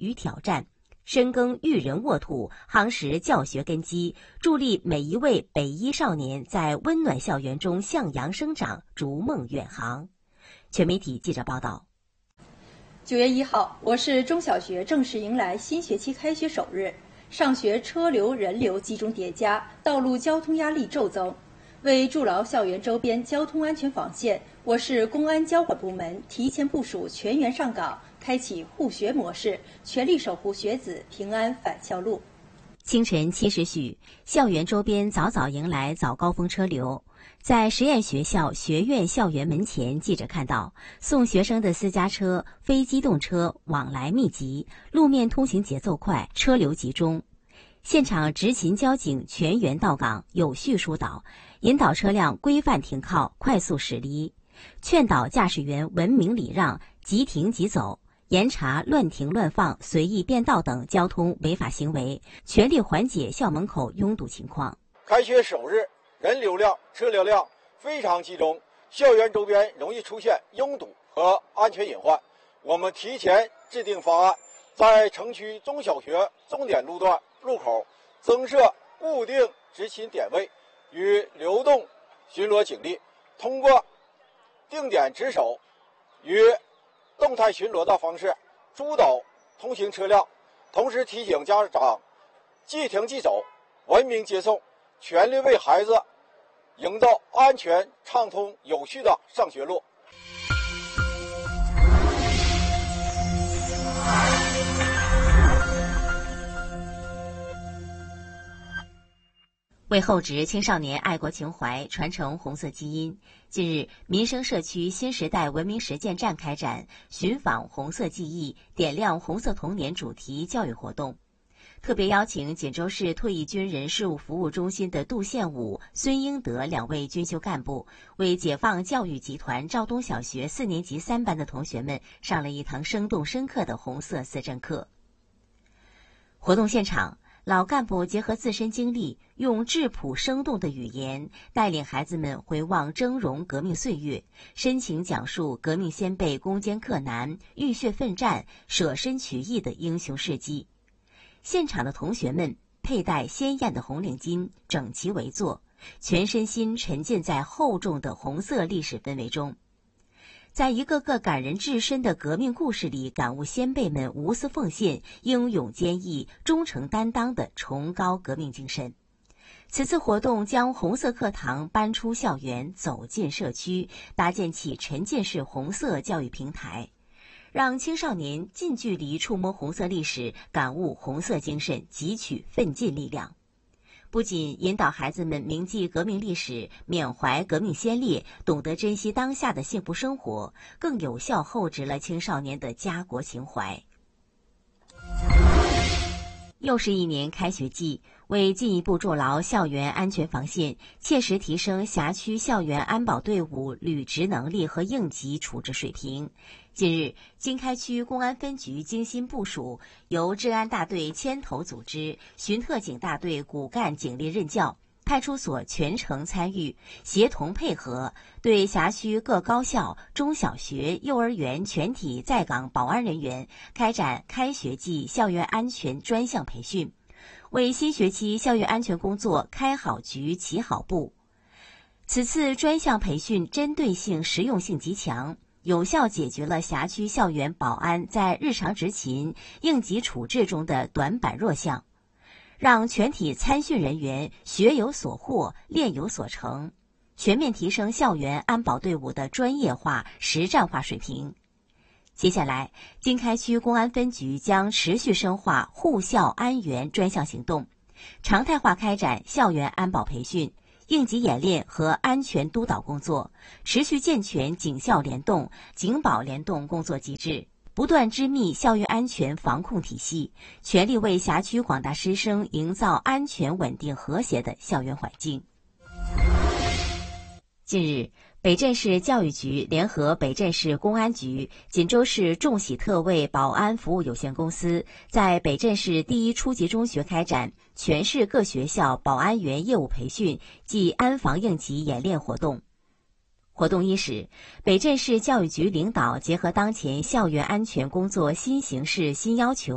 与挑战，深耕育人沃土，夯实教学根基，助力每一位北医少年在温暖校园中向阳生长，逐梦远航。全媒体记者报道。 9月1号，我市中小学正式迎来新学期开学首日，上学车流人流集中叠加，道路交通压力骤增。为筑牢校园周边交通安全防线，我市公安交管部门提前部署全员上岗，开启护学模式，全力守护学子平安返校路。 清晨7时许，校园周边早早迎来早高峰车流。在实验学校学院校园门前，记者看到送学生的私家车、非机动车往来密集，路面通行节奏快，车流集中。现场执勤交警全员到岗，有序疏导，引导车辆规范停靠，快速驶离，劝导驾驶员文明礼让，即停即走，严查乱停乱放、随意变道等交通违法行为，全力缓解校门口拥堵情况。 开学首日，人流量、车流量非常集中，校园周边容易出现拥堵和安全隐患。我们提前制定方案，在城区中小学重点路段路口增设固定执勤点位与流动巡逻警力，通过定点值守与动态巡逻的方式疏导通行车辆，同时提醒家长即停即走，文明接送，全力为孩子营造安全、畅通、有序的上学路。 为厚植青少年爱国情怀，传承红色基因，近日，民生社区新时代文明实践站开展寻访红色记忆、点亮红色童年主题教育活动。特别邀请锦州市退役军人事务服务中心的杜宪武、孙英德2位军修干部，为解放教育集团肇东小学4年级3班的同学们上了一堂生动深刻的红色思政课。活动现场，老干部结合自身经历，用质朴生动的语言，带领孩子们回望峥嵘革命岁月，深情讲述革命先辈攻坚克难、浴血奋战、舍身取义的英雄事迹。现场的同学们佩戴鲜艳的红领巾，整齐围坐，全身心沉浸在厚重的红色历史氛围中，在一个个感人至深的革命故事里，感悟先辈们无私奉献、英勇坚毅、忠诚担当的崇高革命精神。此次活动将红色课堂搬出校园，走进社区，搭建起沉浸式红色教育平台，让青少年近距离触摸红色历史，感悟红色精神，汲取奋进力量。不仅引导孩子们铭记革命历史，缅怀革命先烈，懂得珍惜当下的幸福生活，更有效厚植了青少年的家国情怀。又是一年开学季，为进一步筑牢校园安全防线，切实提升辖区校园安保队伍履职能力和应急处置水平，近日，经开区公安分局精心部署，由治安大队牵头组织，巡特警大队骨干警力任教，派出所全程参与，协同配合，对辖区各高校、中小学、幼儿园全体在岗保安人员开展开学季校园安全专项培训，为新学期校园安全工作开好局、起好步。此次专项培训针对性、实用性极强，有效解决了辖区校园保安在日常执勤、应急处置中的短板弱项，让全体参训人员学有所获、练有所成，全面提升校园安保队伍的专业化、实战化水平。接下来，经开区公安分局将持续深化护校安园专项行动，常态化开展校园安保培训、应急演练和安全督导工作，持续健全警校联动、警保联动工作机制，不断织密校园安全防控体系，全力为辖区广大师生营造安全、稳定、和谐的校园环境。近日，北镇市教育局联合北镇市公安局、锦州市众喜特卫保安服务有限公司，在北镇市第一初级中学开展全市各学校保安员业务培训暨安防应急演练活动。活动伊始，北镇市教育局领导结合当前校园安全工作新形势新要求，